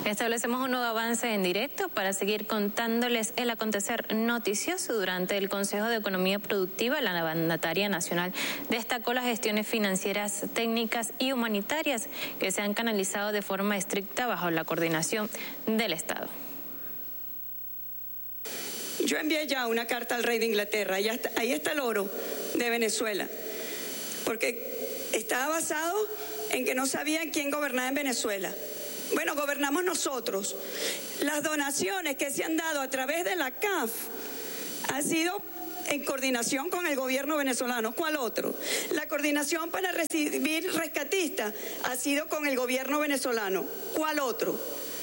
Establecemos un nuevo avance en directo para seguir contándoles el acontecer noticioso. Durante el Consejo de Economía Productiva, la mandataria nacional destacó las gestiones financieras, técnicas y humanitarias que se han canalizado de forma estricta bajo la coordinación del Estado. Yo envié ya una carta al rey de Inglaterra, ahí está el oro de Venezuela, porque estaba basado en que no sabían quién gobernaba en Venezuela. Bueno, gobernamos nosotros. Las donaciones que se han dado a través de la CAF han sido en coordinación con el gobierno venezolano. ¿Cuál otro? La coordinación para recibir rescatistas ha sido con el gobierno venezolano. ¿Cuál otro?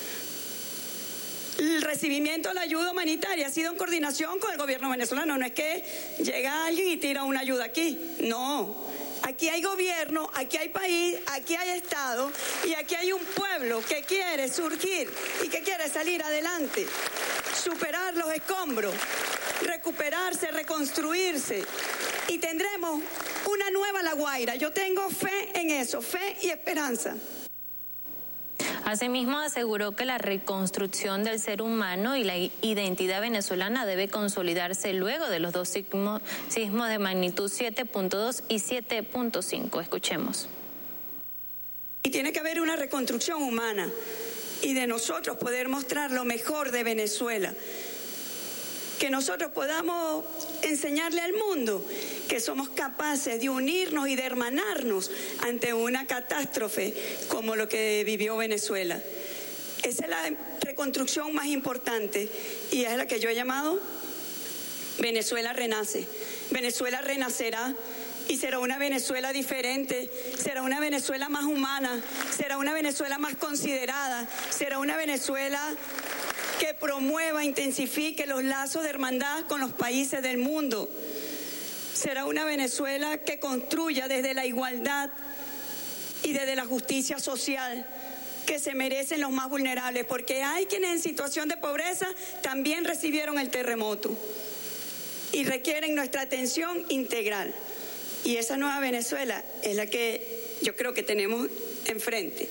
El recibimiento de la ayuda humanitaria ha sido en coordinación con el gobierno venezolano. No es que llega alguien y tira una ayuda aquí. No. Aquí hay gobierno, aquí hay país, aquí hay Estado y aquí hay un pueblo que quiere surgir y que quiere salir adelante, superar los escombros, recuperarse, reconstruirse, y tendremos una nueva La Guaira. Yo tengo fe en eso, fe y esperanza. Asimismo, aseguró que la reconstrucción del ser humano y la identidad venezolana debe consolidarse luego de los dos sismos de magnitud 7.2 y 7.5. Escuchemos. Y tiene que haber una reconstrucción humana y de nosotros poder mostrar lo mejor de Venezuela. Que nosotros podamos enseñarle al mundo que somos capaces de unirnos y de hermanarnos ante una catástrofe como lo que vivió Venezuela. Esa es la reconstrucción más importante y es la que yo he llamado Venezuela renace. Venezuela renacerá y será una Venezuela diferente, será una Venezuela más humana, será una Venezuela más considerada, será una Venezuela que promueva, intensifique los lazos de hermandad con los países del mundo. Será una Venezuela que construya desde la igualdad y desde la justicia social que se merecen los más vulnerables, porque hay quienes en situación de pobreza también recibieron el terremoto y requieren nuestra atención integral. Y esa nueva Venezuela es la que yo creo que tenemos enfrente.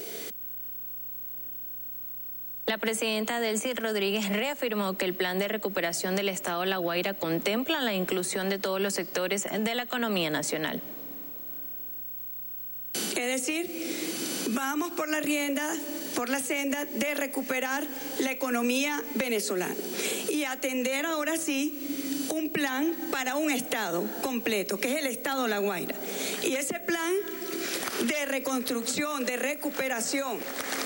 La presidenta Delcy Rodríguez reafirmó que el plan de recuperación del Estado La Guaira contempla la inclusión de todos los sectores de la economía nacional. Es decir, vamos por la senda de recuperar la economía venezolana y atender ahora sí un plan para un Estado completo, que es el Estado La Guaira. Y ese plan de reconstrucción, de recuperación,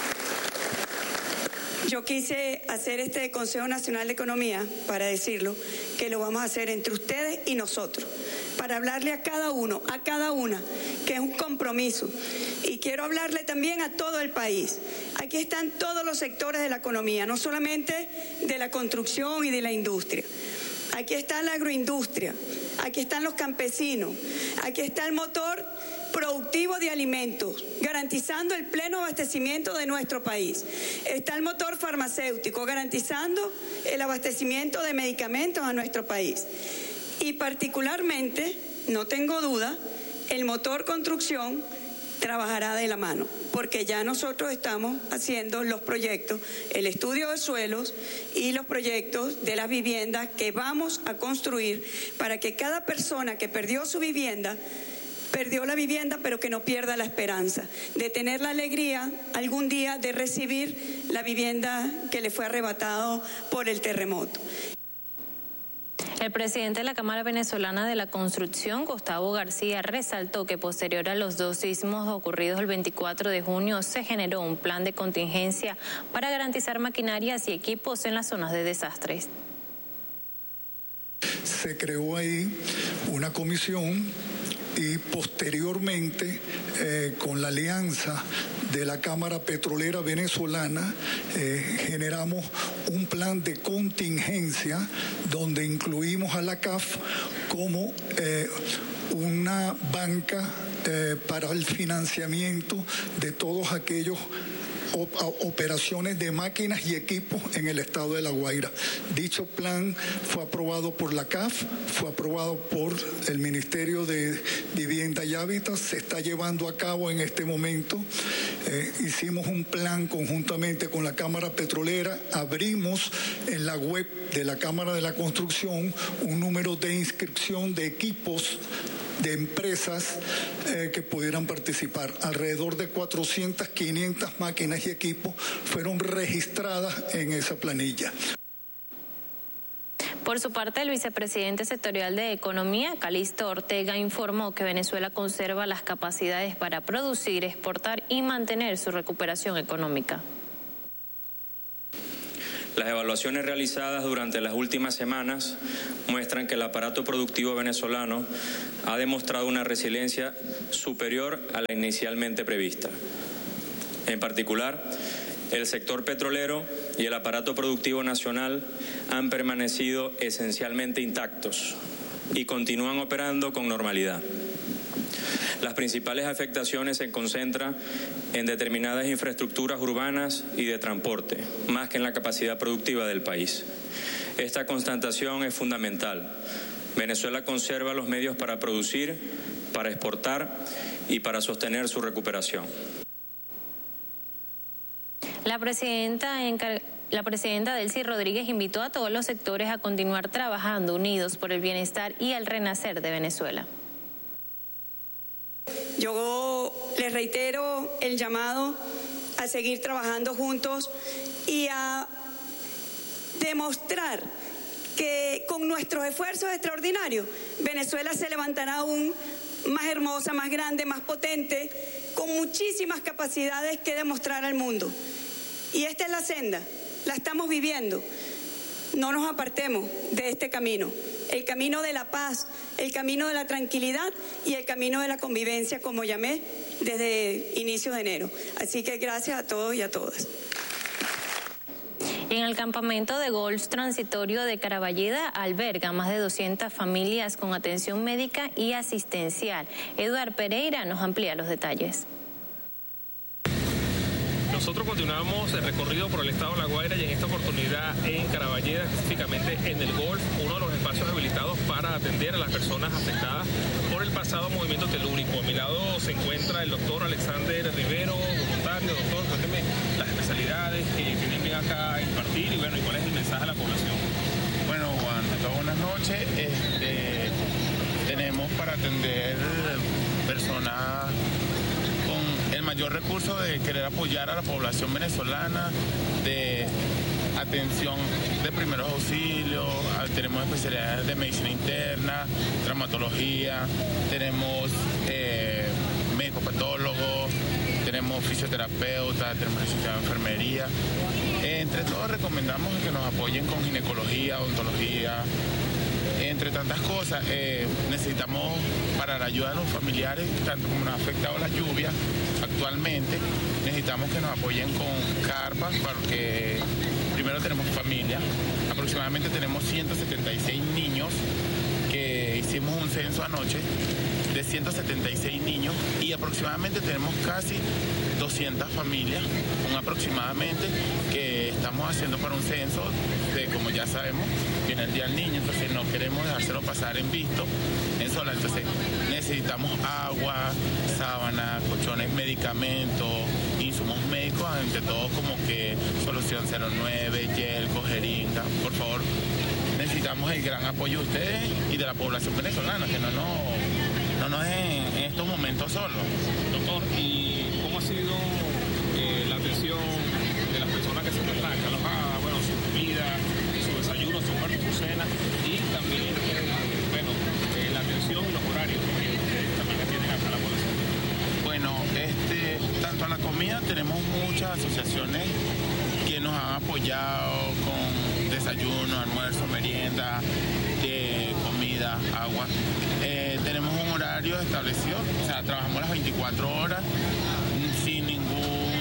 yo quise hacer este Consejo Nacional de Economía, para decirlo, que lo vamos a hacer entre ustedes y nosotros, para hablarle a cada uno, a cada una, que es un compromiso. Y quiero hablarle también a todo el país. Aquí están todos los sectores de la economía, no solamente de la construcción y de la industria. Aquí está la agroindustria, aquí están los campesinos, aquí está el motor productivo de alimentos, garantizando el pleno abastecimiento de nuestro país. Está el motor farmacéutico, garantizando el abastecimiento de medicamentos a nuestro país. Y particularmente, no tengo duda, el motor construcción trabajará de la mano, porque ya nosotros estamos haciendo los proyectos, el estudio de suelos y los proyectos de las viviendas que vamos a construir para que cada persona que perdió su vivienda, perdió la vivienda, pero que no pierda la esperanza de tener la alegría algún día de recibir la vivienda que le fue arrebatado por el terremoto. El presidente de la Cámara Venezolana de la Construcción, Gustavo García, resaltó que posterior a los dos sismos ocurridos el 24 de junio se generó un plan de contingencia para garantizar maquinarias y equipos en las zonas de desastres. Se creó ahí una comisión y posteriormente con la alianza de la Cámara Petrolera Venezolana generamos un plan de contingencia donde incluimos a la CAF como una banca para el financiamiento de todos aquellos operaciones de máquinas y equipos en el estado de La Guaira. Dicho plan fue aprobado por la CAF, fue aprobado por el Ministerio de Vivienda y Hábitat, se está llevando a cabo en este momento. Hicimos un plan conjuntamente con la Cámara Petrolera, abrimos en la web de la Cámara de la Construcción un número de inscripción de equipos de empresas que pudieran participar. Alrededor de 400, 500 máquinas y equipos fueron registradas en esa planilla. Por su parte, el vicepresidente sectorial de Economía, Calixto Ortega, informó que Venezuela conserva las capacidades para producir, exportar y mantener su recuperación económica. Las evaluaciones realizadas durante las últimas semanas muestran que el aparato productivo venezolano ha demostrado una resiliencia superior a la inicialmente prevista. En particular, el sector petrolero y el aparato productivo nacional han permanecido esencialmente intactos y continúan operando con normalidad. Las principales afectaciones se concentran en determinadas infraestructuras urbanas y de transporte, más que en la capacidad productiva del país. Esta constatación es fundamental. Venezuela conserva los medios para producir, para exportar y para sostener su recuperación. La presidenta Delcy Rodríguez invitó a todos los sectores a continuar trabajando unidos por el bienestar y el renacer de Venezuela. Yo les reitero el llamado a seguir trabajando juntos y a demostrar que con nuestros esfuerzos extraordinarios Venezuela se levantará aún más hermosa, más grande, más potente, con muchísimas capacidades que demostrar al mundo. Y esta es la senda, la estamos viviendo. No nos apartemos de este camino, el camino de la paz, el camino de la tranquilidad y el camino de la convivencia, como llamé desde inicios de enero. Así que gracias a todos y a todas. En el campamento de golf transitorio de Caraballeda alberga más de 200 familias con atención médica y asistencial. Eduard Pereira nos amplía los detalles. Nosotros continuamos el recorrido por el estado de La Guaira y en esta oportunidad en Caraballeda, específicamente en el golf, uno de los espacios habilitados para atender a las personas afectadas por el pasado movimiento telúrico. A mi lado se encuentra el doctor Alexander Rivero, voluntario. Doctor, cuénteme las especialidades que tienen acá a impartir y bueno, y cuál es el mensaje a la población. Bueno, Juan, buenas noches. Tenemos para atender personas con el mayor recurso de querer apoyar a la población venezolana, de atención de primeros auxilios, tenemos especialidades de medicina interna, traumatología, tenemos médico patólogo, tenemos fisioterapeuta, tenemos licenciado en enfermería. Entre todos recomendamos que nos apoyen con ginecología, odontología, entre tantas cosas. Necesitamos, para la ayuda de los familiares, tanto como nos ha afectado la lluvia actualmente, necesitamos que nos apoyen con carpas, porque primero tenemos familia, aproximadamente tenemos 176 niños, que hicimos un censo anoche de 176 niños y aproximadamente tenemos casi 200 familias, aproximadamente, que estamos haciendo para un censo de, como ya sabemos, viene el Día del Niño, entonces no queremos dejárselo pasar en visto, en sola. Entonces necesitamos agua, sábanas, colchones, medicamentos, insumos médicos, ante todo como que solución 09, yelco, jeringa. Por favor, necesitamos el gran apoyo de ustedes y de la población venezolana, que no nos dejen en estos momentos solos. Doctor, ¿y cómo ha sido la atención de las personas que se encuentran acá alojadas? Bueno, su comida, su desayuno, su almuerzo, su cena, y también la atención y los horarios que ustedes también tienen acá a la población. Bueno, tanto a la comida tenemos muchas asociaciones que nos han apoyado con desayuno, almuerzo, merienda, comida, agua. Tenemos un horario establecido, o sea, trabajamos las 24 horas sin ningún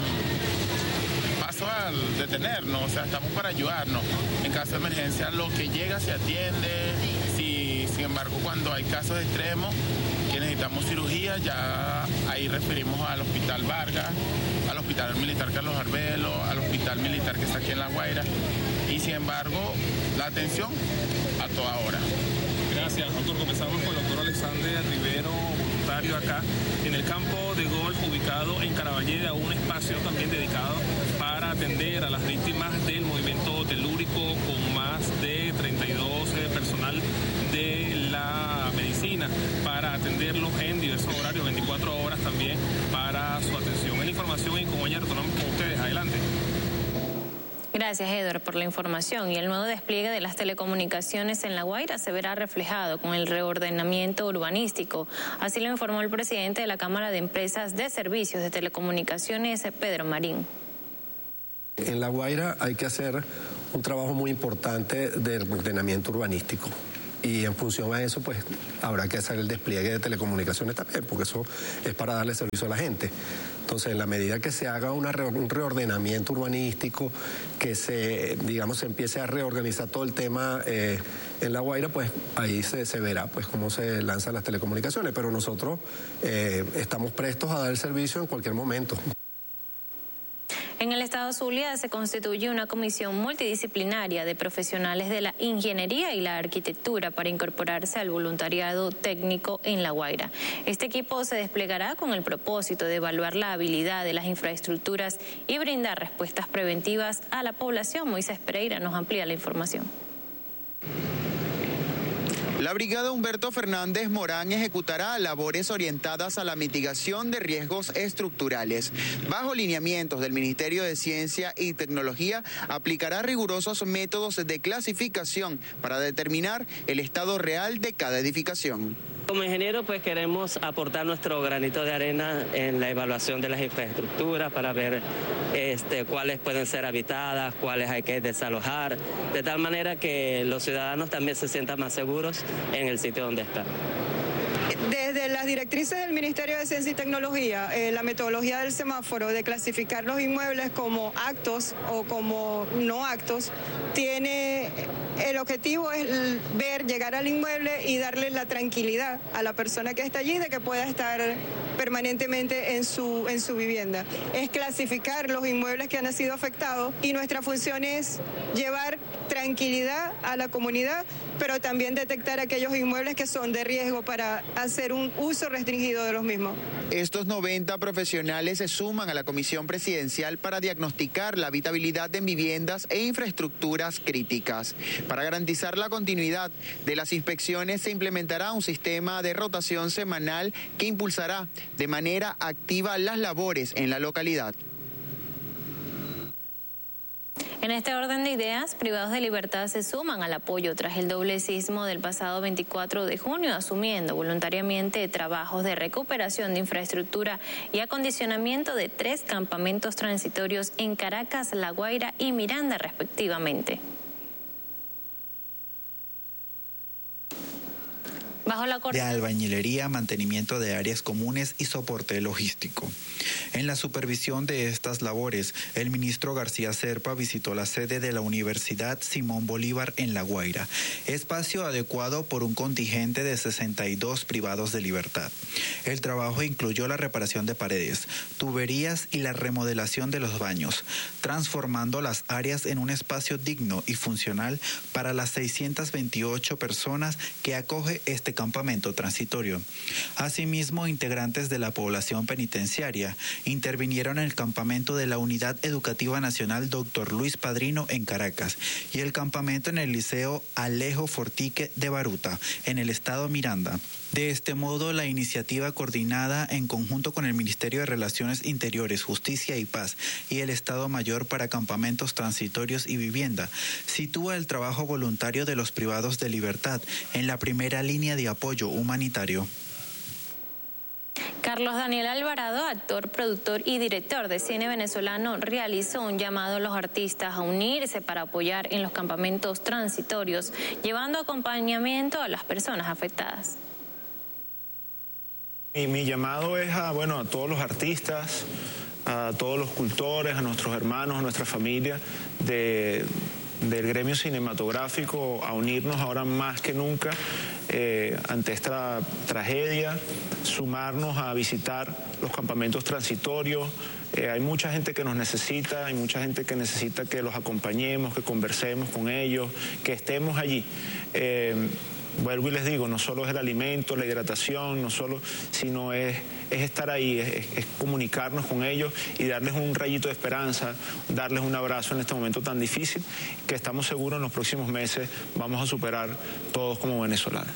paso al detenernos, o sea, estamos para ayudarnos. En caso de emergencia, lo que llega se atiende. Sin embargo, cuando hay casos extremos que necesitamos cirugía, ya ahí referimos al Hospital Vargas, al Hospital Militar Carlos Arbelo, al Hospital Militar que está aquí en La Guaira, y sin embargo, la atención a toda hora. Gracias, doctor. Comenzamos con el doctor Alexander Rivero, voluntario acá en el campo de golf ubicado en Caraballeda, un espacio también dedicado para atender a las víctimas del movimiento telúrico, con más de 32 personal de la medicina para atenderlos en diversos horarios, 24 horas también para su atención. En la información y como ya retornamos con ustedes, adelante. Gracias, Edward, por la información. Y el nuevo despliegue de las telecomunicaciones en La Guaira se verá reflejado con el reordenamiento urbanístico. Así lo informó el presidente de la Cámara de Empresas de Servicios de Telecomunicaciones, Pedro Marín. En La Guaira hay que hacer un trabajo muy importante de ordenamiento urbanístico. Y en función a eso, pues, habrá que hacer el despliegue de telecomunicaciones también, porque eso es para darle servicio a la gente. Entonces, en la medida que se haga un reordenamiento urbanístico, que se empiece a reorganizar todo el tema en La Guaira, pues ahí se verá pues cómo se lanzan las telecomunicaciones. Pero nosotros estamos prestos a dar el servicio en cualquier momento. En el estado Zulia se constituye una comisión multidisciplinaria de profesionales de la ingeniería y la arquitectura para incorporarse al voluntariado técnico en La Guaira. Este equipo se desplegará con el propósito de evaluar la habilidad de las infraestructuras y brindar respuestas preventivas a la población. Moisés Pereira nos amplía la información. La Brigada Humberto Fernández Morán ejecutará labores orientadas a la mitigación de riesgos estructurales. Bajo lineamientos del Ministerio de Ciencia y Tecnología, aplicará rigurosos métodos de clasificación para determinar el estado real de cada edificación. Como ingeniero, pues queremos aportar nuestro granito de arena en la evaluación de las infraestructuras para ver cuáles pueden ser habitadas, cuáles hay que desalojar, de tal manera que los ciudadanos también se sientan más seguros en el sitio donde están. Desde las directrices del Ministerio de Ciencia y Tecnología, la metodología del semáforo de clasificar los inmuebles como actos o como no actos, el objetivo es llegar al inmueble y darle la tranquilidad a la persona que está allí de que pueda estar permanentemente en su vivienda. Es clasificar los inmuebles que han sido afectados y nuestra función es llevar tranquilidad a la comunidad, pero también detectar aquellos inmuebles que son de riesgo para hacer un uso restringido de los mismos. Estos 90 profesionales se suman a la Comisión Presidencial para diagnosticar la habitabilidad en viviendas e infraestructuras críticas. Para garantizar la continuidad de las inspecciones se implementará un sistema de rotación semanal que impulsará de manera activa las labores en la localidad. En este orden de ideas, privados de libertad se suman al apoyo tras el doble sismo del pasado 24 de junio, asumiendo voluntariamente trabajos de recuperación de infraestructura y acondicionamiento de 3 campamentos transitorios en Caracas, La Guaira y Miranda, respectivamente. Bajo la de albañilería, mantenimiento de áreas comunes y soporte logístico. En la supervisión de estas labores, el ministro García Serpa visitó la sede de la Universidad Simón Bolívar en La Guaira, espacio adecuado por un contingente de 62 privados de libertad. El trabajo incluyó la reparación de paredes, tuberías y la remodelación de los baños, transformando las áreas en un espacio digno y funcional para las 628 personas que acoge este campamento transitorio. Asimismo, integrantes de la población penitenciaria intervinieron en el campamento de la Unidad Educativa Nacional Dr. Luis Padrino en Caracas y el campamento en el Liceo Alejo Fortique de Baruta, en el estado Miranda. De este modo, la iniciativa coordinada en conjunto con el Ministerio de Relaciones Interiores, Justicia y Paz y el Estado Mayor para Campamentos Transitorios y Vivienda sitúa el trabajo voluntario de los privados de libertad en la primera línea de apoyo humanitario. Carlos Daniel Alvarado, actor, productor y director de cine venezolano, realizó un llamado a los artistas a unirse para apoyar en los campamentos transitorios, llevando acompañamiento a las personas afectadas. Mi llamado es a todos los artistas, a todos los cultores, a nuestros hermanos, a nuestra familia, de del gremio cinematográfico a unirnos ahora más que nunca ante esta tragedia, sumarnos a visitar los campamentos transitorios. Hay mucha gente que nos necesita, hay mucha gente que necesita que los acompañemos, que conversemos con ellos, que estemos allí. Vuelvo y les digo, no solo es el alimento, la hidratación, no solo, sino es estar ahí, es comunicarnos con ellos y darles un rayito de esperanza, darles un abrazo en este momento tan difícil que estamos seguros en los próximos meses vamos a superar todos como venezolanos.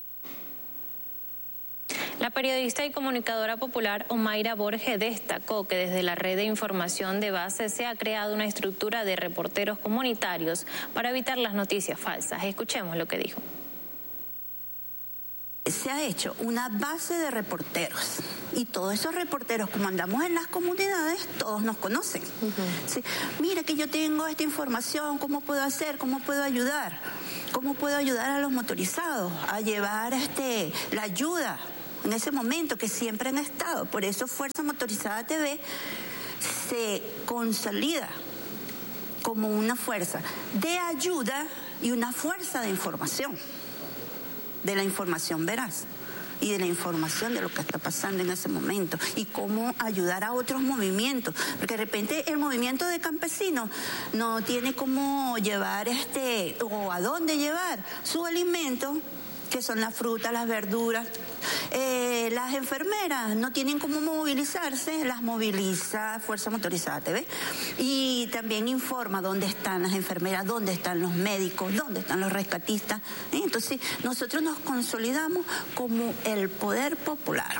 La periodista y comunicadora popular Omaira Borges destacó que desde la red de información de base se ha creado una estructura de reporteros comunitarios para evitar las noticias falsas. Escuchemos lo que dijo. Se ha hecho una base de reporteros y todos esos reporteros, como andamos en las comunidades, todos nos conocen. ¿Sí? Mira que yo tengo esta información, ¿cómo puedo hacer? ¿Cómo puedo ayudar? ¿Cómo puedo ayudar a los motorizados a llevar la ayuda en ese momento que siempre han estado? Por eso Fuerza Motorizada TV se consolida como una fuerza de ayuda y una fuerza de información. De la información veraz y de la información de lo que está pasando en ese momento y cómo ayudar a otros movimientos, porque de repente el movimiento de campesinos no tiene cómo llevar o a dónde llevar su alimento, que son las frutas, las verduras. Las enfermeras no tienen cómo movilizarse, las moviliza Fuerza Motorizada TV y también informa dónde están las enfermeras, dónde están los médicos, dónde están los rescatistas. Entonces nosotros nos consolidamos como el poder popular.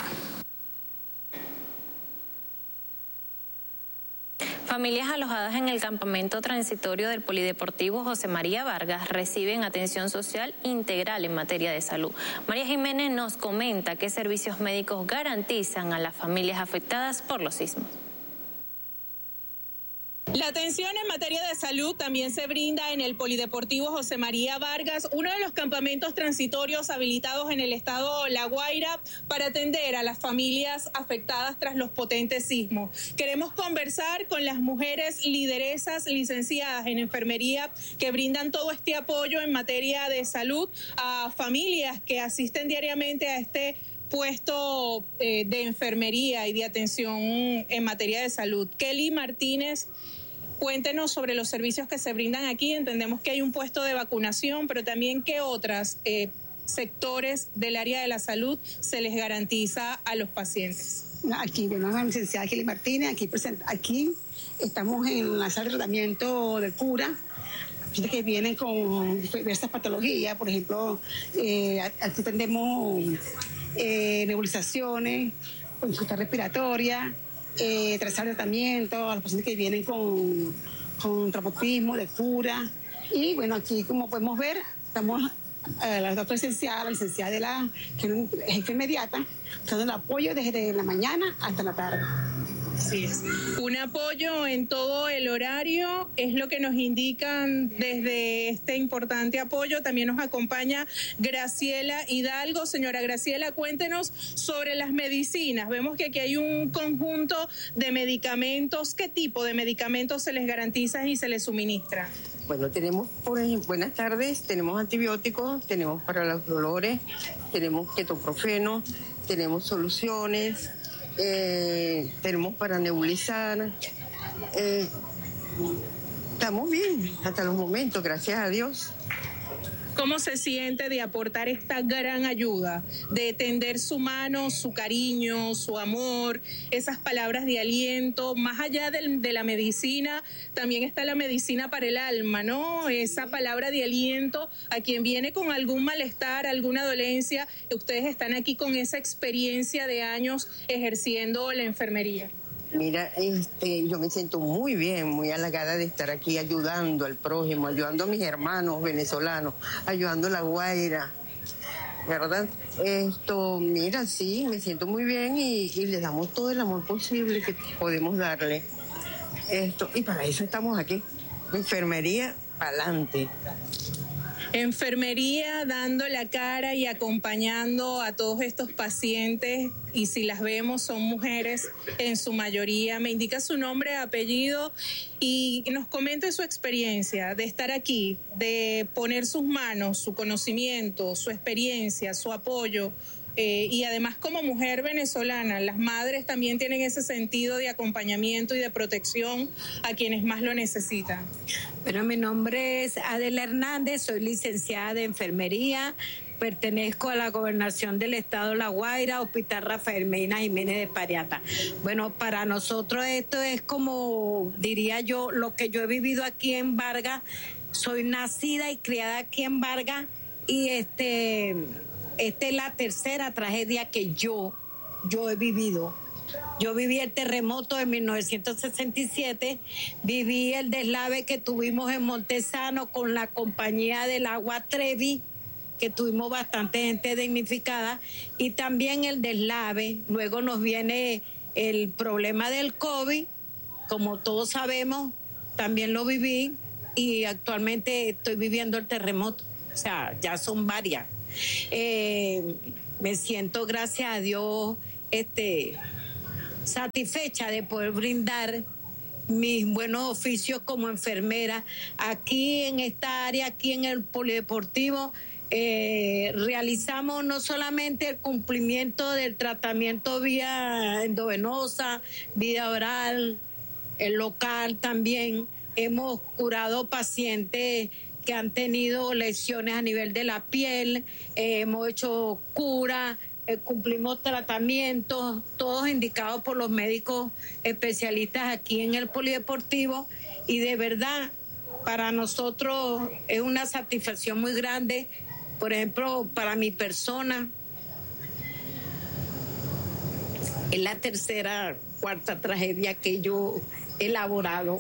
Familias alojadas en el campamento transitorio del Polideportivo José María Vargas reciben atención social integral en materia de salud. María Jiménez nos comenta qué servicios médicos garantizan a las familias afectadas por los sismos. La atención en materia de salud también se brinda en el Polideportivo José María Vargas, uno de los campamentos transitorios habilitados en el estado La Guaira para atender a las familias afectadas tras los potentes sismos. Queremos conversar con las mujeres lideresas licenciadas en enfermería que brindan todo este apoyo en materia de salud a familias que asisten diariamente a este puesto de enfermería y de atención en materia de salud. Kelly Martínez, cuéntenos sobre los servicios que se brindan aquí. Entendemos que hay un puesto de vacunación, pero también qué otros sectores del área de la salud se les garantiza a los pacientes. Aquí, bueno, la licenciada Kelly Martínez, aquí estamos en la sala de tratamiento de cura, que vienen con diversas patologías. Por ejemplo, aquí tenemos nebulizaciones, consulta respiratoria, trazar tratamiento a los pacientes que vienen con traumatismo de cura. Y bueno, aquí como podemos ver, estamos la doctora licenciada, la licenciada que es jefe inmediata, dando el apoyo desde la mañana hasta la tarde. Sí, es. Un apoyo en todo el horario es lo que nos indican desde este importante apoyo. También nos acompaña Graciela Hidalgo. Señora Graciela, cuéntenos sobre las medicinas. Vemos que aquí hay un conjunto de medicamentos. ¿Qué tipo de medicamentos se les garantiza y se les suministra? Bueno, tenemos, buenas tardes, tenemos antibióticos, tenemos para los dolores, tenemos ketoprofeno, tenemos soluciones, tenemos para nebulizar. Estamos bien hasta los momentos, gracias a Dios. ¿Cómo se siente de aportar esta gran ayuda, de tender su mano, su cariño, su amor, esas palabras de aliento? Más allá de la medicina, también está la medicina para el alma, ¿no? Esa palabra de aliento a quien viene con algún malestar, alguna dolencia. Ustedes están aquí con esa experiencia de años ejerciendo la enfermería. Mira, yo me siento muy bien, muy halagada de estar aquí ayudando al prójimo, ayudando a mis hermanos venezolanos, ayudando a La Guaira, ¿verdad? Mira, sí, me siento muy bien y le damos todo el amor posible que podemos darle. Y para eso estamos aquí, enfermería, pa'lante. Enfermería dando la cara y acompañando a todos estos pacientes, y si las vemos son mujeres en su mayoría. Me indica su nombre, apellido y nos comente su experiencia de estar aquí, de poner sus manos, su conocimiento, su experiencia, su apoyo. Y además como mujer venezolana, las madres también tienen ese sentido de acompañamiento y de protección a quienes más lo necesitan. Bueno, mi nombre es Adela Hernández, soy licenciada de enfermería, pertenezco a la Gobernación del Estado La Guaira, Hospital Rafael Medina Jiménez de Pariata. Bueno, para nosotros esto es como, diría yo, lo que yo he vivido aquí en Vargas. Soy nacida y criada aquí en Vargas y esta es la tercera tragedia que yo he vivido. Yo viví el terremoto de 1967, viví el deslave que tuvimos en Montesano con la compañía del agua Trevi, que tuvimos bastante gente damnificada, y también el deslave. Luego nos viene el problema del COVID, como todos sabemos, también lo viví, y actualmente estoy viviendo el terremoto. O sea, ya son varias. Me siento, gracias a Dios, satisfecha de poder brindar mis buenos oficios como enfermera aquí en esta área, aquí en el polideportivo. Realizamos no solamente el cumplimiento del tratamiento vía endovenosa, vía oral, el local también. Hemos curado pacientes que han tenido lesiones a nivel de la piel, hemos hecho cura, cumplimos tratamientos, todos indicados por los médicos especialistas aquí en el polideportivo, y de verdad para nosotros es una satisfacción muy grande. Por ejemplo, para mi persona es la tercera, cuarta tragedia que yo he elaborado,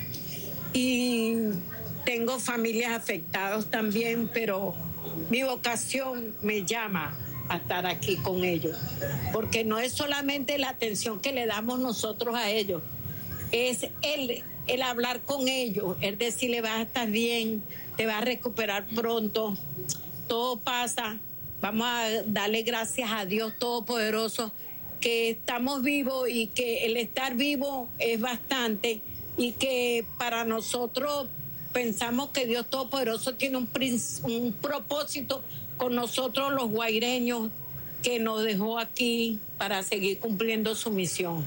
y tengo familias afectadas también, pero mi vocación me llama a estar aquí con ellos, porque no es solamente la atención que le damos nosotros a ellos, es el hablar con ellos, el decirle vas a estar bien, te vas a recuperar pronto, todo pasa, vamos a darle gracias a Dios Todopoderoso que estamos vivos y que el estar vivo es bastante, y que para nosotros pensamos que Dios Todopoderoso tiene un propósito con nosotros los guaireños, que nos dejó aquí para seguir cumpliendo su misión.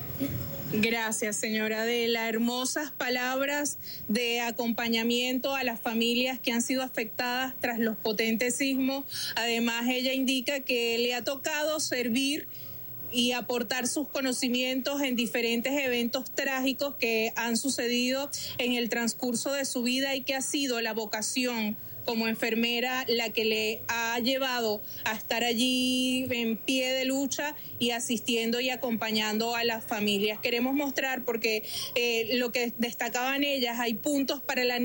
Gracias, señora Adela. Hermosas palabras de acompañamiento a las familias que han sido afectadas tras los potentes sismos. Además, ella indica que le ha tocado servir y aportar sus conocimientos en diferentes eventos trágicos que han sucedido en el transcurso de su vida, y que ha sido la vocación como enfermera la que le ha llevado a estar allí en pie de lucha y asistiendo y acompañando a las familias. Queremos mostrar, porque lo que destacaban ellas, hay puntos para la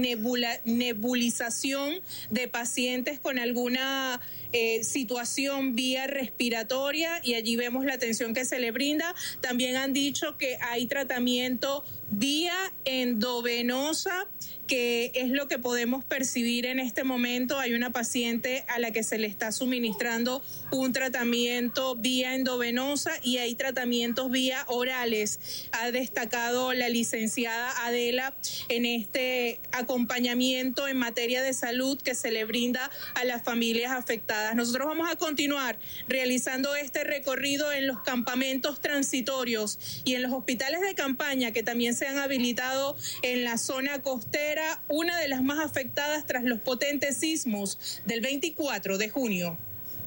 nebulización de pacientes con alguna situación vía respiratoria, y allí vemos la atención que se le brinda. También han dicho que hay tratamiento vía endovenosa, que es lo que podemos percibir en este momento. Hay una paciente a la que se le está suministrando un tratamiento vía endovenosa, y hay tratamientos vía orales. Ha destacado la licenciada Adela en este acompañamiento en materia de salud que se le brinda a las familias afectadas. Nosotros vamos a continuar realizando este recorrido en los campamentos transitorios y en los hospitales de campaña que también se han habilitado en la zona costera, una de las más afectadas tras los potentes sismos del 24 de junio.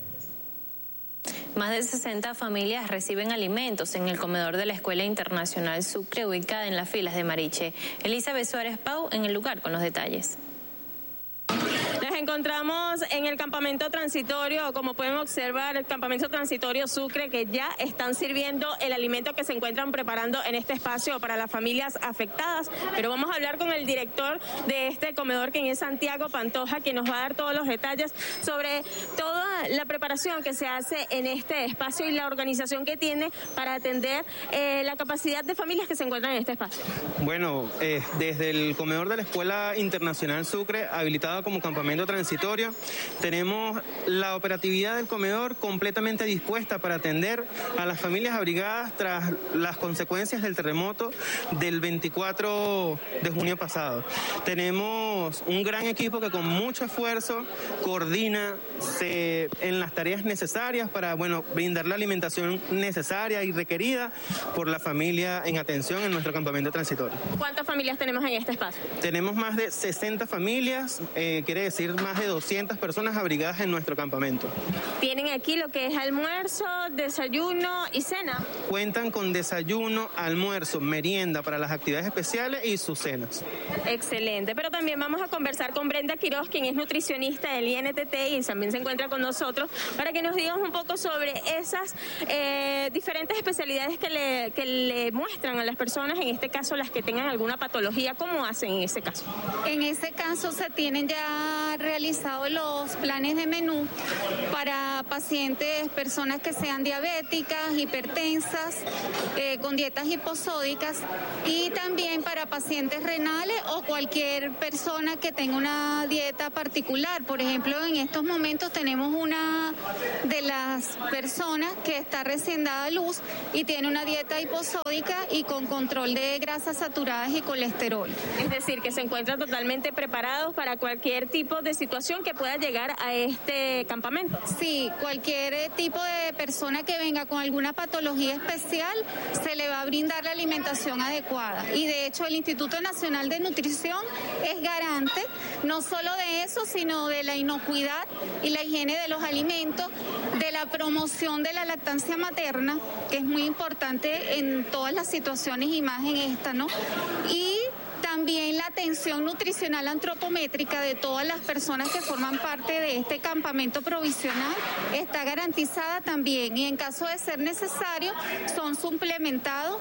Más de 60 familias reciben alimentos en el comedor de la Escuela Internacional Sucre, ubicada en las filas de Mariche. Elizabeth Suárez Pau en el lugar con los detalles. Nos encontramos en el campamento transitorio, como pueden observar, el campamento transitorio Sucre, que ya están sirviendo el alimento que se encuentran preparando en este espacio para las familias afectadas. Pero vamos a hablar con el director de este comedor, quien es Santiago Pantoja, quien nos va a dar todos los detalles sobre toda la preparación que se hace en este espacio y la organización que tiene para atender la capacidad de familias que se encuentran en este espacio? Bueno, desde el comedor de la Escuela Internacional Sucre, habilitado como campamento transitorio, tenemos la operatividad del comedor completamente dispuesta para atender a las familias abrigadas tras las consecuencias del terremoto del 24 de junio pasado. Tenemos un gran equipo que con mucho esfuerzo coordina en las tareas necesarias para, brindar la alimentación necesaria y requerida por la familia en atención en nuestro campamento transitorio. ¿Cuántas familias tenemos en este espacio? Tenemos más de 60 familias, quiere decir más de 200 personas abrigadas en nuestro campamento. ¿Tienen aquí lo que es almuerzo, desayuno y cena? Cuentan con desayuno, almuerzo, merienda para las actividades especiales y sus cenas. Excelente, pero también vamos a conversar con Brenda Quiroz, quien es nutricionista del INTT y también se encuentra con nosotros, para que nos digas un poco sobre esas diferentes especialidades que le muestran a las personas, en este caso las que tengan alguna patología. ¿Cómo hacen en ese caso? En ese caso se tienen ya realizados los planes de menú para pacientes, personas que sean diabéticas, hipertensas, con dietas hiposódicas, y también para pacientes renales o cualquier persona que tenga una dieta particular. Por ejemplo, en estos momentos tenemos una de las personas que está recién dada a luz y tiene una dieta hiposódica y con control de grasas saturadas y colesterol. Es decir, que se encuentran totalmente preparados para cualquier tipo de situación que pueda llegar a este campamento. Sí, cualquier tipo de persona que venga con alguna patología especial se le va a brindar la alimentación adecuada. Y de hecho el Instituto Nacional de Nutrición es garante no solo de eso, sino de la inocuidad y la higiene de los alimentos, de la promoción de la lactancia materna, que es muy importante en todas las situaciones y más en esta, ¿no? Y también la atención nutricional antropométrica de todas las personas que forman parte de este campamento provisional está garantizada también, y en caso de ser necesario son suplementados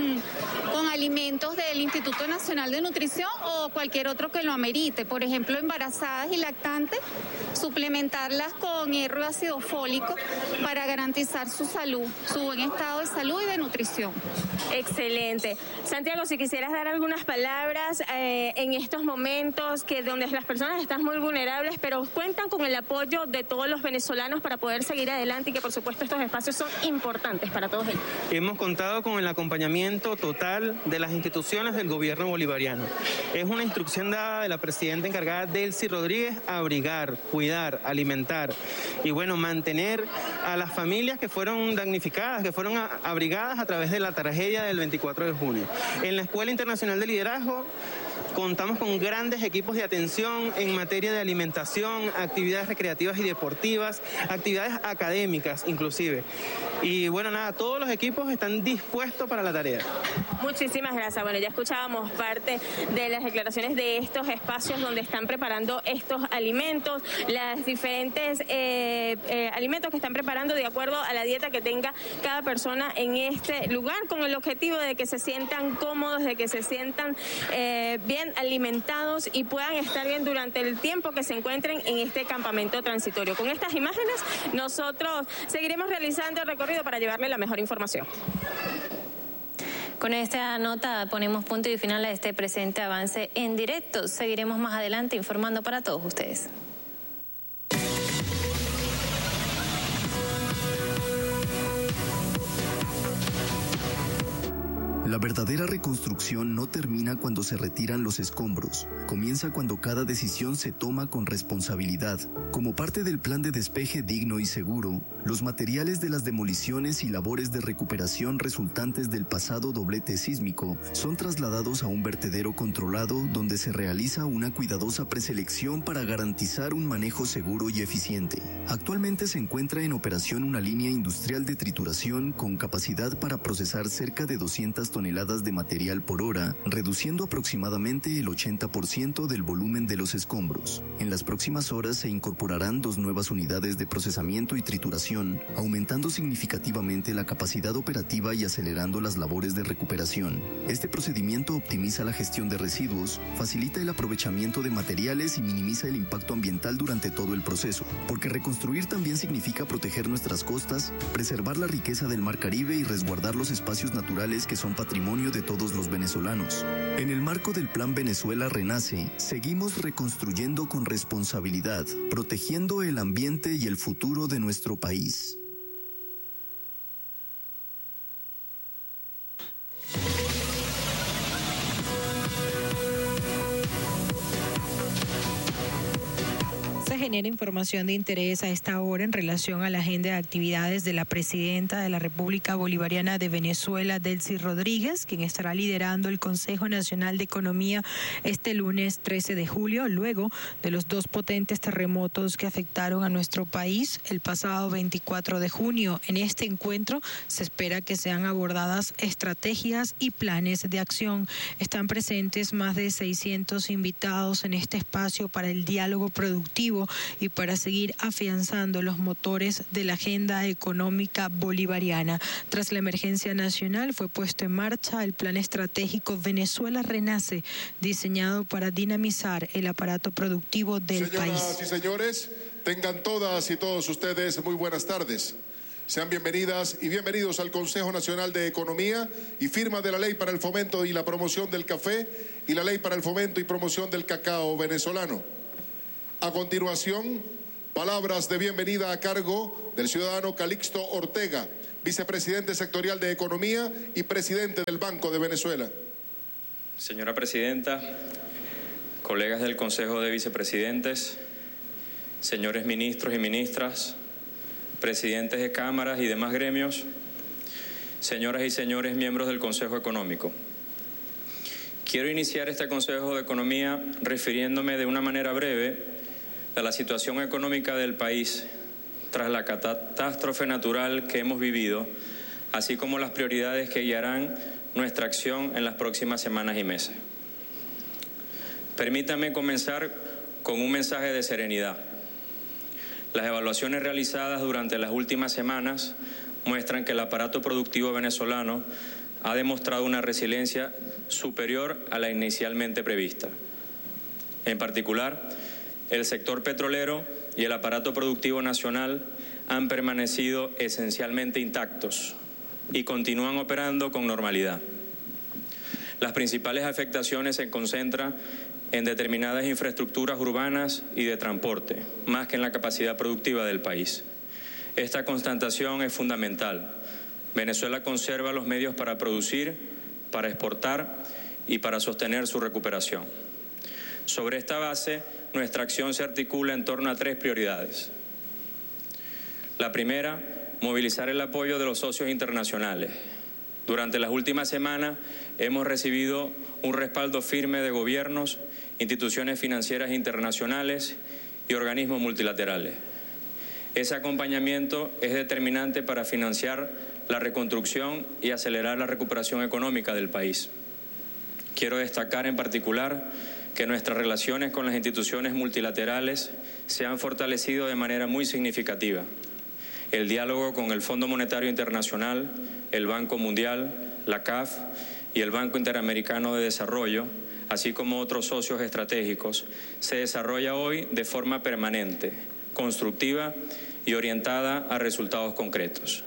con alimentos del Instituto Nacional de Nutrición o cualquier otro que lo amerite. Por ejemplo, embarazadas y lactantes, suplementarlas con hierro y ácido fólico para garantizar su salud, su buen estado de salud y de nutrición. Excelente. Santiago, si quisieras dar algunas palabras en estos momentos donde las personas están muy vulnerables, pero cuentan con el apoyo de todos los venezolanos para poder seguir adelante, y que por supuesto estos espacios son importantes para todos ellos. Hemos contado con el acompañamiento total de las instituciones del gobierno bolivariano. Es una instrucción dada de la presidenta encargada, Delcy Rodríguez, abrigar, cuidar, alimentar y mantener a las familias que fueron damnificadas, que fueron abrigadas a través de la tragedia del 24 de junio. En la Escuela Internacional de Liderazgo contamos con grandes equipos de atención en materia de alimentación, actividades recreativas y deportivas, actividades académicas inclusive. Y todos los equipos están dispuestos para la tarea. Muchísimas gracias. Ya escuchábamos parte de las declaraciones de estos espacios donde están preparando estos alimentos, las diferentes alimentos que están preparando de acuerdo a la dieta que tenga cada persona en este lugar, con el objetivo de que se sientan cómodos, de que se sientan bien alimentados y puedan estar bien durante el tiempo que se encuentren en este campamento transitorio. Con estas imágenes nosotros seguiremos realizando el recorrido para llevarle la mejor información. Con esta nota ponemos punto y final a este presente avance en directo. Seguiremos más adelante informando para todos ustedes. La verdadera reconstrucción no termina cuando se retiran los escombros, comienza cuando cada decisión se toma con responsabilidad. Como parte del plan de despeje digno y seguro, los materiales de las demoliciones y labores de recuperación resultantes del pasado doblete sísmico son trasladados a un vertedero controlado donde se realiza una cuidadosa preselección para garantizar un manejo seguro y eficiente. Actualmente se encuentra en operación una línea industrial de trituración con capacidad para procesar cerca de 200 toneladas toneladas de material por hora, reduciendo aproximadamente el 80% del volumen de los escombros. En las próximas horas se incorporarán 2 nuevas unidades de procesamiento y trituración, aumentando significativamente la capacidad operativa y acelerando las labores de recuperación. Este procedimiento optimiza la gestión de residuos, facilita el aprovechamiento de materiales y minimiza el impacto ambiental durante todo el proceso, porque reconstruir también significa proteger nuestras costas, preservar la riqueza del Mar Caribe y resguardar los espacios naturales que son patrimonio de todos los venezolanos. En el marco del Plan Venezuela Renace, seguimos reconstruyendo con responsabilidad, protegiendo el ambiente y el futuro de nuestro país. Genera información de interés a esta hora en relación a la agenda de actividades de la presidenta de la República Bolivariana de Venezuela, Delcy Rodríguez, quien estará liderando el Consejo Nacional de Economía este lunes 13 de julio, luego de los 2 potentes terremotos que afectaron a nuestro país el pasado 24 de junio. En este encuentro se espera que sean abordadas estrategias y planes de acción. Están presentes más de 600 invitados en este espacio para el diálogo productivo y para seguir afianzando los motores de la agenda económica bolivariana. Tras la emergencia nacional fue puesto en marcha el Plan Estratégico Venezuela Renace, diseñado para dinamizar el aparato productivo del país. Señoras y señores, tengan todas y todos ustedes muy buenas tardes. Sean bienvenidas y bienvenidos al Consejo Nacional de Economía y firma de la Ley para el Fomento y la Promoción del Café y la Ley para el Fomento y Promoción del Cacao venezolano. A continuación, palabras de bienvenida a cargo del ciudadano Calixto Ortega, vicepresidente sectorial de Economía y presidente del Banco de Venezuela. Señora Presidenta, colegas del Consejo de Vicepresidentes, señores ministros y ministras, presidentes de cámaras y demás gremios, señoras y señores miembros del Consejo Económico. Quiero iniciar este Consejo de Economía refiriéndome de una manera breve a la situación económica del país tras la catástrofe natural que hemos vivido, así como las prioridades que guiarán nuestra acción en las próximas semanas y meses. Permítanme comenzar con un mensaje de serenidad. Las evaluaciones realizadas durante las últimas semanas muestran que el aparato productivo venezolano ha demostrado una resiliencia superior a la inicialmente prevista. En particular, el sector petrolero y el aparato productivo nacional han permanecido esencialmente intactos y continúan operando con normalidad. Las principales afectaciones se concentran en determinadas infraestructuras urbanas y de transporte, más que en la capacidad productiva del país. Esta constatación es fundamental. Venezuela conserva los medios para producir, para exportar y para sostener su recuperación. Sobre esta base, nuestra acción se articula en torno a 3 prioridades. La primera, movilizar el apoyo de los socios internacionales. Durante las últimas semanas hemos recibido un respaldo firme de gobiernos, instituciones financieras internacionales y organismos multilaterales. Ese acompañamiento es determinante para financiar la reconstrucción y acelerar la recuperación económica del país. Quiero destacar en particular que nuestras relaciones con las instituciones multilaterales se han fortalecido de manera muy significativa. El diálogo con el Fondo Monetario Internacional, el Banco Mundial, la CAF y el Banco Interamericano de Desarrollo, así como otros socios estratégicos, se desarrolla hoy de forma permanente, constructiva y orientada a resultados concretos.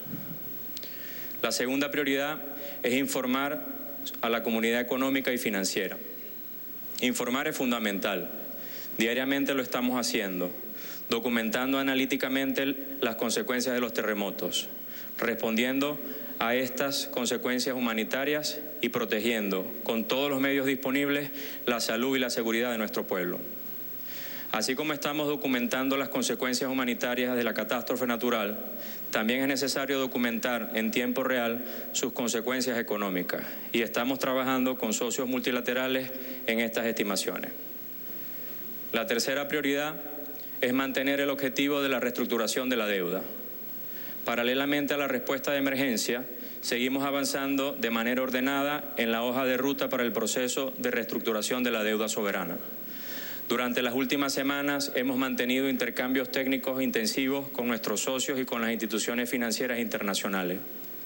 La segunda prioridad es informar a la comunidad económica y financiera. Informar es fundamental. Diariamente lo estamos haciendo, documentando analíticamente las consecuencias de los terremotos, respondiendo a estas consecuencias humanitarias y protegiendo con todos los medios disponibles la salud y la seguridad de nuestro pueblo. Así como estamos documentando las consecuencias humanitarias de la catástrofe natural, también es necesario documentar en tiempo real sus consecuencias económicas y estamos trabajando con socios multilaterales en estas estimaciones. La tercera prioridad es mantener el objetivo de la reestructuración de la deuda. Paralelamente a la respuesta de emergencia, seguimos avanzando de manera ordenada en la hoja de ruta para el proceso de reestructuración de la deuda soberana. Durante las últimas semanas hemos mantenido intercambios técnicos intensivos con nuestros socios y con las instituciones financieras internacionales.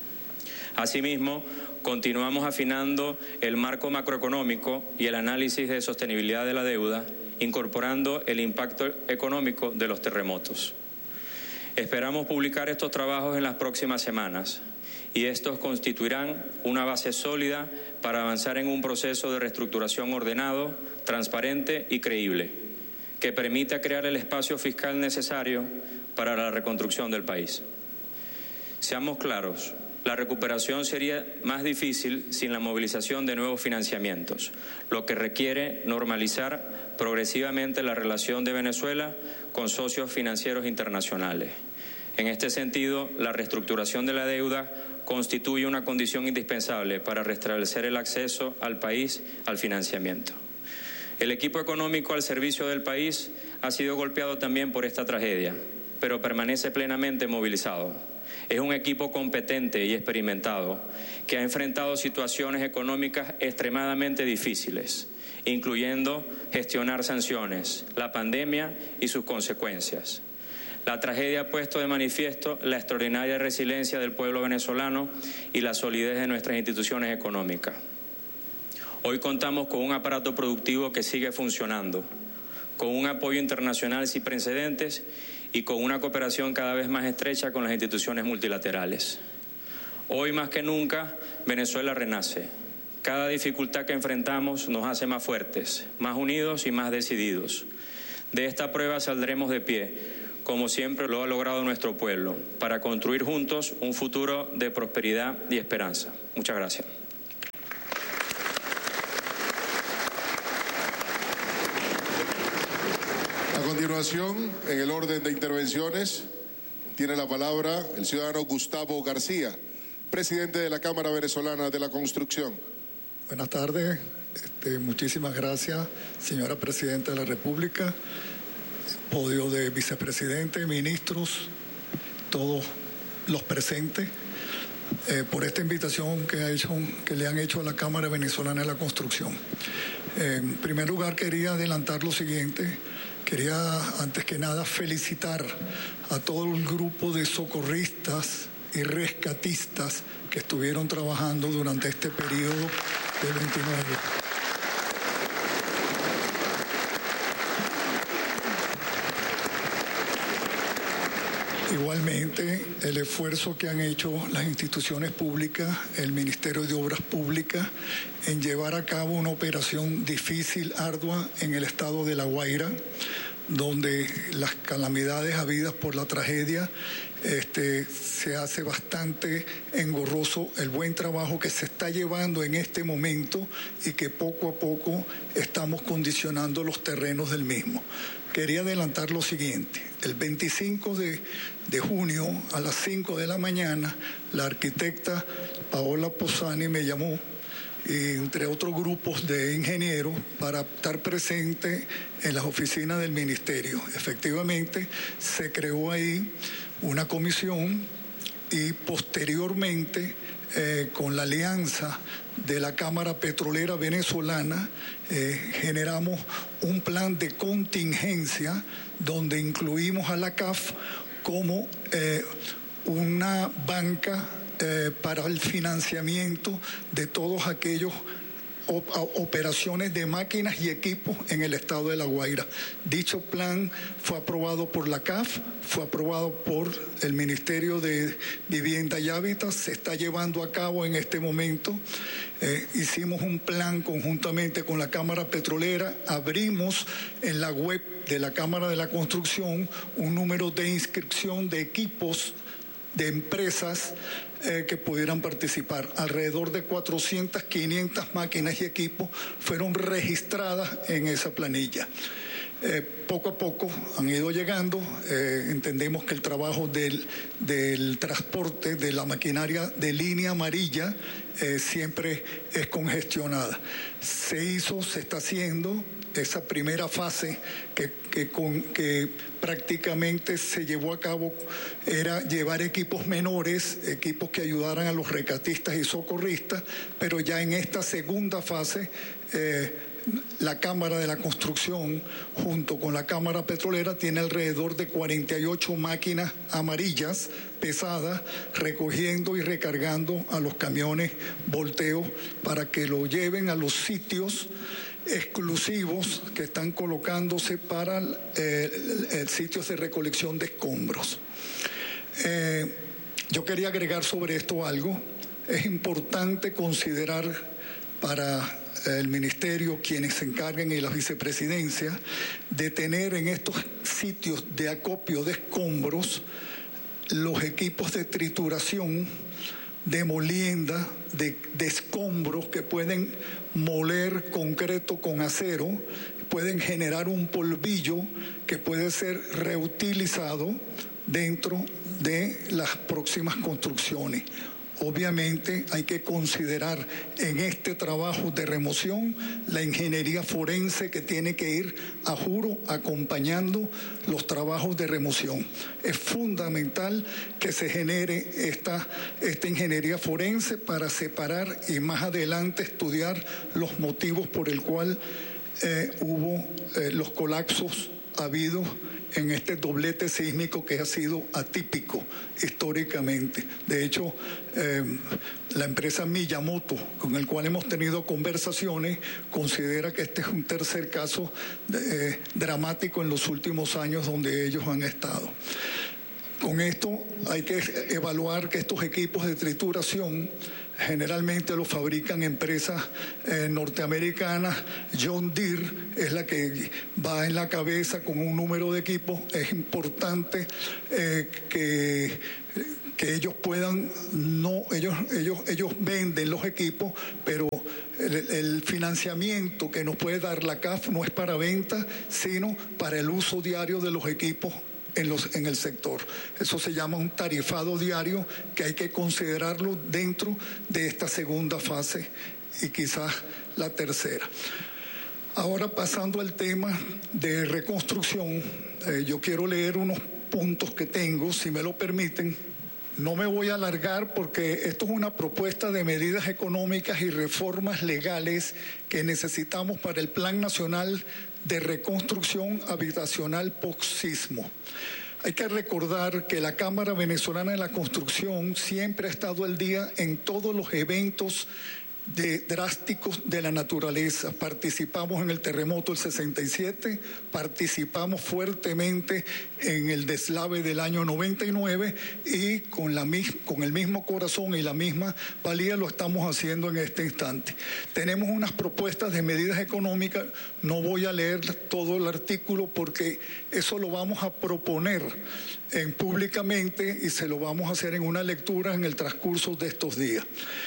Asimismo, continuamos afinando el marco macroeconómico y el análisis de sostenibilidad de la deuda, incorporando el impacto económico de los terremotos. Esperamos publicar estos trabajos en las próximas semanas y estos constituirán una base sólida para avanzar en un proceso de reestructuración ordenado, transparente y creíble, que permita crear el espacio fiscal necesario para la reconstrucción del país. Seamos claros, la recuperación sería más difícil sin la movilización de nuevos financiamientos, lo que requiere normalizar progresivamente la relación de Venezuela con socios financieros internacionales. En este sentido, la reestructuración de la deuda constituye una condición indispensable para restablecer el acceso al país al financiamiento. El equipo económico al servicio del país ha sido golpeado también por esta tragedia, pero permanece plenamente movilizado. Es un equipo competente y experimentado que ha enfrentado situaciones económicas extremadamente difíciles, incluyendo gestionar sanciones, la pandemia y sus consecuencias. La tragedia ha puesto de manifiesto la extraordinaria resiliencia del pueblo venezolano y la solidez de nuestras instituciones económicas. Hoy contamos con un aparato productivo que sigue funcionando, con un apoyo internacional sin precedentes y con una cooperación cada vez más estrecha con las instituciones multilaterales. Hoy más que nunca, Venezuela renace. Cada dificultad que enfrentamos nos hace más fuertes, más unidos y más decididos. De esta prueba saldremos de pie, como siempre lo ha logrado nuestro pueblo, para construir juntos un futuro de prosperidad y esperanza. Muchas gracias. A continuación, en el orden de intervenciones, tiene la palabra el ciudadano Gustavo García, presidente de la Cámara Venezolana de la Construcción. Buenas tardes, muchísimas gracias, señora Presidenta de la República, podio de vicepresidente, ministros, todos los presentes, por esta invitación que le han hecho a la Cámara Venezolana de la Construcción. En primer lugar, quería adelantar lo siguiente. Quería, antes que nada, felicitar a todo el grupo de socorristas y rescatistas que estuvieron trabajando durante este periodo del 29. Igualmente, el esfuerzo que han hecho las instituciones públicas, el Ministerio de Obras Públicas, en llevar a cabo una operación difícil, ardua, en el estado de La Guaira, donde las calamidades habidas por la tragedia se hace bastante engorroso el buen trabajo que se está llevando en este momento y que poco a poco estamos condicionando los terrenos del mismo. Quería adelantar lo siguiente. El 25 de junio a las 5 de la mañana, la arquitecta Paola Posani me llamó, entre otros grupos de ingenieros, para estar presente en las oficinas del ministerio. Efectivamente, se creó ahí una comisión y posteriormente, con la alianza de la Cámara Petrolera Venezolana, generamos un plan de contingencia donde incluimos a la CAF como una banca para el financiamiento de todos aquellos operaciones de máquinas y equipos en el estado de La Guaira. Dicho plan fue aprobado por la CAF, fue aprobado por el Ministerio de Vivienda y Hábitat, se está llevando a cabo en este momento. Hicimos un plan conjuntamente con la Cámara Petrolera, abrimos en la web de la Cámara de la Construcción un número de inscripción de equipos de empresas que pudieran participar. Alrededor de 400, 500 máquinas y equipos fueron registradas en esa planilla. Poco a poco han ido llegando. Entendemos que el trabajo del transporte de la maquinaria de línea amarilla siempre es congestionada. Se está haciendo esa primera fase que prácticamente se llevó a cabo, era llevar equipos menores, equipos que ayudaran a los rescatistas y socorristas, pero ya en esta segunda fase la Cámara de la Construcción junto con la Cámara Petrolera tiene alrededor de 48 máquinas amarillas pesadas recogiendo y recargando a los camiones volteos para que lo lleven a los sitios exclusivos que están colocándose para sitios de recolección de escombros. Yo quería agregar sobre esto algo. Es importante considerar para el ministerio, quienes se encarguen y la vicepresidencia, de tener en estos sitios de acopio de escombros los equipos de trituración, de molienda, de escombros que pueden moler concreto con acero, pueden generar un polvillo que puede ser reutilizado dentro de las próximas construcciones. Obviamente hay que considerar en este trabajo de remoción la ingeniería forense que tiene que ir a juro acompañando los trabajos de remoción. Es fundamental que se genere esta ingeniería forense para separar y más adelante estudiar los motivos por el cual hubo los colapsos habidos en este doblete sísmico que ha sido atípico históricamente. De hecho, la empresa Miyamoto, con el cual hemos tenido conversaciones, considera que este es un tercer caso dramático en los últimos años donde ellos han estado. Con esto hay que evaluar que estos equipos de trituración generalmente los fabrican empresas norteamericanas. John Deere es la que va en la cabeza con un número de equipos. Es importante que ellos puedan, ellos venden los equipos, pero el financiamiento que nos puede dar la CAF no es para venta, sino para el uso diario de los equipos en el sector. Eso se llama un tarifado diario que hay que considerarlo dentro de esta segunda fase y quizás la tercera. Ahora, pasando al tema de reconstrucción, yo quiero leer unos puntos que tengo, si me lo permiten. No me voy a alargar porque esto es una propuesta de medidas económicas y reformas legales que necesitamos para el Plan Nacional de Reconstrucción Habitacional post-sismo. Hay que recordar que la Cámara Venezolana de la Construcción siempre ha estado al día en todos los eventos drásticos de la naturaleza. Participamos en el terremoto del 67, participamos fuertemente en el deslave del año 99 y con el mismo corazón y la misma valía lo estamos haciendo en este instante. Tenemos unas propuestas de medidas económicas, no voy a leer todo el artículo porque eso lo vamos a proponer públicamente y se lo vamos a hacer en una lectura en el transcurso de estos días.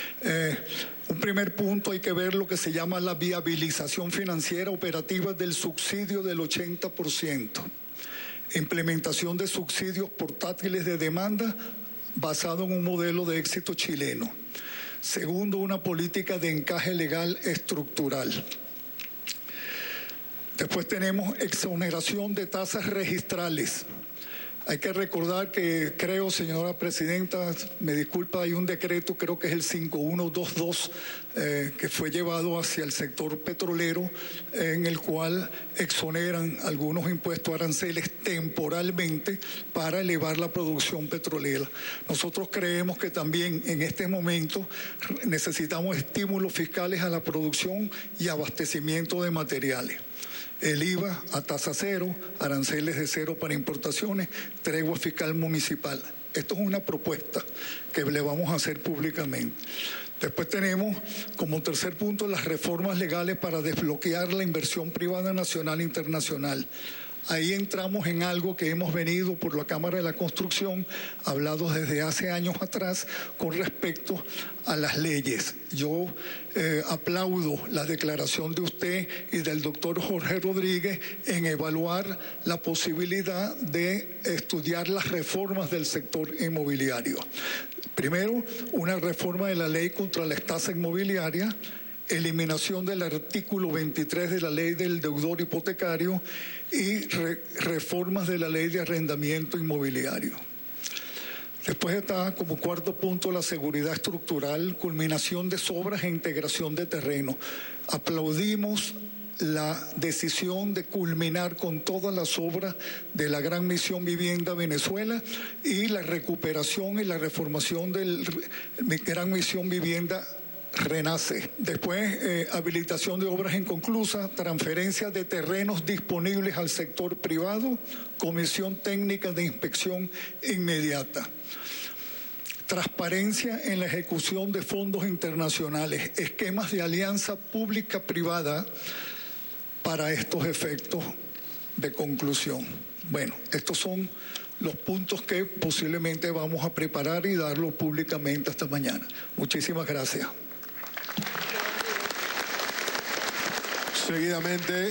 Un primer punto, hay que ver lo que se llama la viabilización financiera operativa del subsidio del 80%. Implementación de subsidios portátiles de demanda basado en un modelo de éxito chileno. Segundo, una política de encaje legal estructural. Después tenemos exoneración de tasas registrales. Hay que recordar que creo, señora presidenta, me disculpa, hay un decreto, creo que es el 5122, que fue llevado hacia el sector petrolero, en el cual exoneran algunos impuestos aranceles temporalmente para elevar la producción petrolera. Nosotros creemos que también en este momento necesitamos estímulos fiscales a la producción y abastecimiento de materiales. El IVA a tasa cero, aranceles de cero para importaciones, tregua fiscal municipal. Esto es una propuesta que le vamos a hacer públicamente. Después tenemos como tercer punto las reformas legales para desbloquear la inversión privada nacional e internacional. Ahí entramos en algo que hemos venido por la Cámara de la Construcción, hablado desde hace años atrás, con respecto a las leyes. Yo aplaudo la declaración de usted y del doctor Jorge Rodríguez en evaluar la posibilidad de estudiar las reformas del sector inmobiliario. Primero, una reforma de la ley contra la estafa inmobiliaria, eliminación del artículo 23 de la ley del deudor hipotecario y reformas de la ley de arrendamiento inmobiliario. Después está como cuarto punto la seguridad estructural, culminación de obras e integración de terreno. Aplaudimos la decisión de culminar con todas las obras de la Gran Misión Vivienda Venezuela y la recuperación y la reformación de la Gran Misión Vivienda Renace. Después, habilitación de obras inconclusas, transferencia de terrenos disponibles al sector privado, comisión técnica de inspección inmediata. Transparencia en la ejecución de fondos internacionales, esquemas de alianza pública-privada para estos efectos de conclusión. Bueno, estos son los puntos que posiblemente vamos a preparar y darlo públicamente esta mañana. Muchísimas gracias. Seguidamente,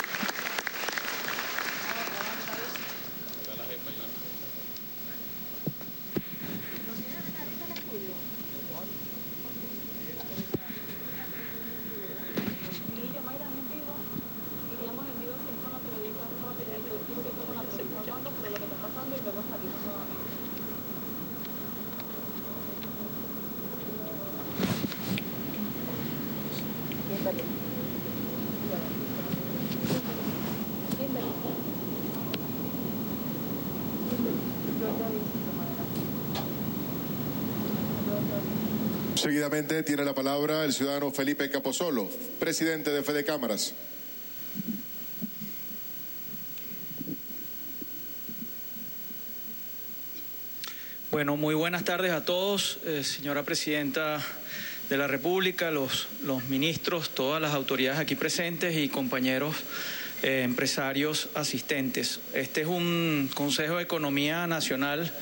seguidamente tiene la palabra el ciudadano Felipe Capozolo, presidente de Fede Cámaras. Bueno, muy buenas tardes a todos, señora Presidenta de la República, los ministros, todas las autoridades aquí presentes y compañeros empresarios asistentes. Este es un Consejo de Economía Nacional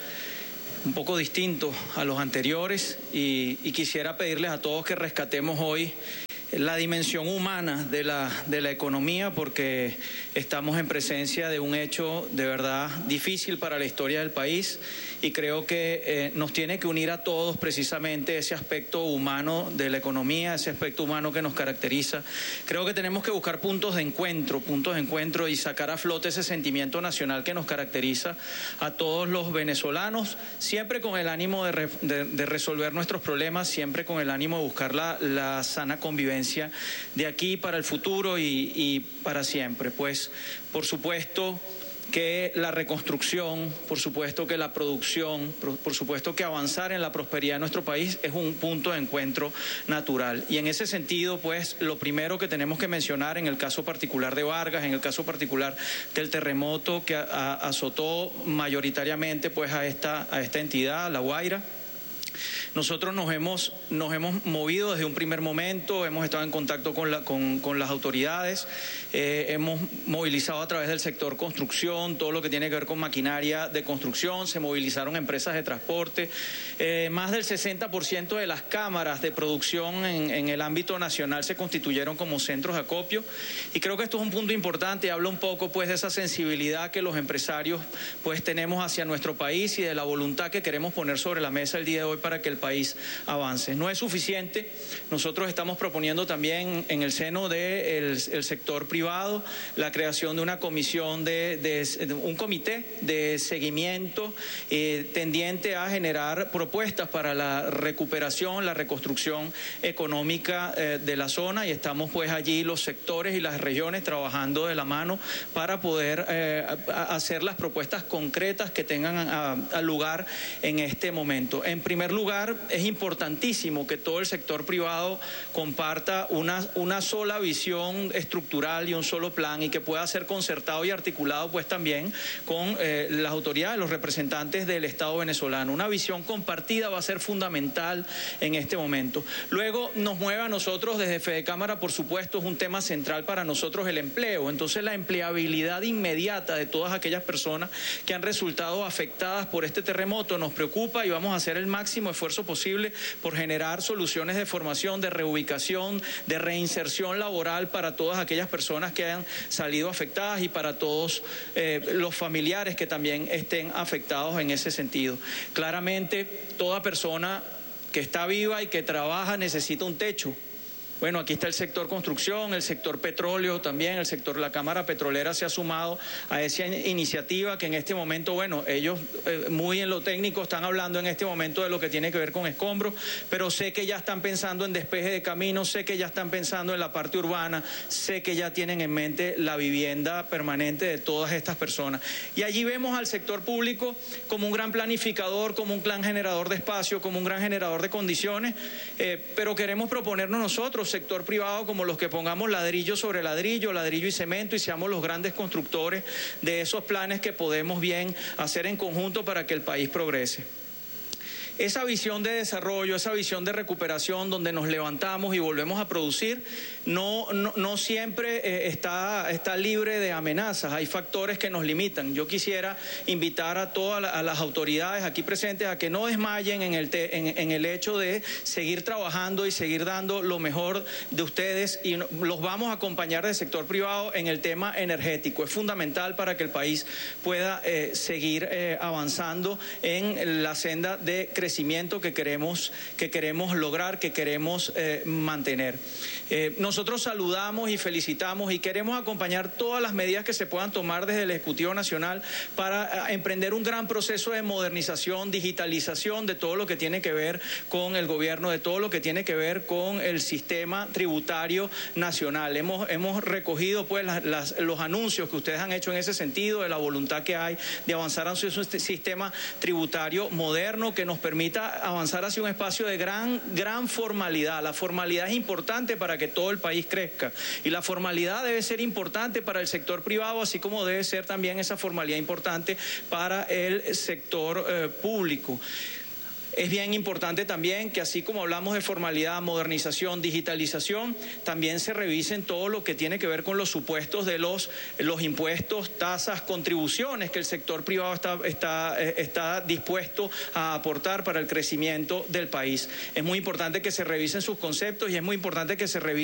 un poco distinto a los anteriores y quisiera pedirles a todos que rescatemos hoy la dimensión humana de la economía, porque estamos en presencia de un hecho de verdad difícil para la historia del país y creo que nos tiene que unir a todos precisamente ese aspecto humano de la economía, ese aspecto humano que nos caracteriza. Creo que tenemos que buscar puntos de encuentro y sacar a flote ese sentimiento nacional que nos caracteriza a todos los venezolanos, siempre con el ánimo de resolver nuestros problemas, siempre con el ánimo de buscar la sana convivencia de aquí para el futuro y para siempre. Pues, por supuesto que la reconstrucción, por supuesto que la producción, por supuesto que avanzar en la prosperidad de nuestro país es un punto de encuentro natural. Y en ese sentido, pues, lo primero que tenemos que mencionar en el caso particular de Vargas, en el caso particular del terremoto que azotó mayoritariamente pues a esta entidad, La Guaira, nosotros nos hemos movido desde un primer momento, hemos estado en contacto con las autoridades, hemos movilizado a través del sector construcción, todo lo que tiene que ver con maquinaria de construcción, se movilizaron empresas de transporte, más del 60% de las cámaras de producción en el ámbito nacional se constituyeron como centros de acopio y creo que esto es un punto importante, habla un poco pues de esa sensibilidad que los empresarios pues tenemos hacia nuestro país y de la voluntad que queremos poner sobre la mesa el día de hoy para que el país avance. No es suficiente, nosotros estamos proponiendo también en el seno del sector privado la creación de una comisión, de un comité de seguimiento tendiente a generar propuestas para la recuperación, la reconstrucción económica de la zona y estamos pues allí los sectores y las regiones trabajando de la mano para poder hacer las propuestas concretas que tengan lugar en este momento. En primer lugar, lugar, es importantísimo que todo el sector privado comparta una sola visión estructural y un solo plan, y que pueda ser concertado y articulado pues también con las autoridades, los representantes del Estado venezolano. Una visión compartida va a ser fundamental en este momento. Luego nos mueve a nosotros desde Fedecámara, por supuesto, es un tema central para nosotros el empleo. Entonces la empleabilidad inmediata de todas aquellas personas que han resultado afectadas por este terremoto nos preocupa, y vamos a hacer el máximo esfuerzo posible por generar soluciones de formación, de reubicación, de reinserción laboral para todas aquellas personas que hayan salido afectadas y para todos los familiares que también estén afectados en ese sentido. Claramente, toda persona que está viva y que trabaja necesita un techo. Bueno, aquí está el sector construcción, el sector petróleo también, la Cámara Petrolera se ha sumado a esa iniciativa que en este momento, bueno, ellos muy en lo técnico están hablando en este momento de lo que tiene que ver con escombros, pero sé que ya están pensando en despeje de caminos, sé que ya están pensando en la parte urbana, sé que ya tienen en mente la vivienda permanente de todas estas personas. Y allí vemos al sector público como un gran planificador, como un gran generador de espacio, como un gran generador de condiciones, pero queremos proponernos nosotros, sector privado, como los que pongamos ladrillo sobre ladrillo, ladrillo y cemento, y seamos los grandes constructores de esos planes que podemos bien hacer en conjunto para que el país progrese. Esa visión de desarrollo, esa visión de recuperación donde nos levantamos y volvemos a producir, no siempre está libre de amenazas, hay factores que nos limitan. Yo quisiera invitar a todas las autoridades aquí presentes a que no desmayen en el hecho de seguir trabajando y seguir dando lo mejor de ustedes, y los vamos a acompañar del sector privado en el tema energético. Es fundamental para que el país pueda seguir avanzando en la senda de crecimiento que queremos lograr, que queremos mantener. Nosotros saludamos y felicitamos y queremos acompañar todas las medidas que se puedan tomar desde el Ejecutivo Nacional para emprender un gran proceso de modernización, digitalización de todo lo que tiene que ver con el gobierno, de todo lo que tiene que ver con el sistema tributario nacional. Hemos recogido pues los anuncios que ustedes han hecho en ese sentido, de la voluntad que hay de avanzar hacia un sistema tributario moderno que nos permita avanzar hacia un espacio de gran formalidad. La formalidad es importante para que todo el país crezca, y la formalidad debe ser importante para el sector privado, así como debe ser también esa formalidad importante para el sector público. Es bien importante también que, así como hablamos de formalidad, modernización, digitalización, también se revisen todo lo que tiene que ver con los supuestos de los impuestos, tasas, contribuciones que el sector privado está dispuesto a aportar para el crecimiento del país. Es muy importante que se revisen sus conceptos, y es muy importante que se revisen